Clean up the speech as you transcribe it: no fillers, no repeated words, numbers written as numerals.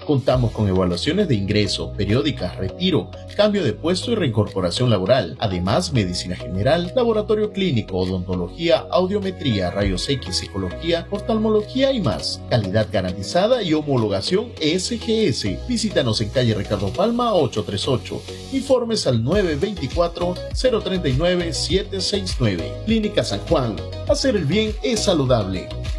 Contamos con evaluaciones de ingreso, periódicas, retiro, cambio de puesto y reincorporación laboral. Además, medicina general, laboratorio clínico, odontología, audiometría, rayos X, psicología, oftalmología y más. Calidad garantizada y homologación SGS. Visítanos en calle Ricardo Palma 838. Informes al 924-039-769. Clínica San Juan. Hacer el bien es saludable.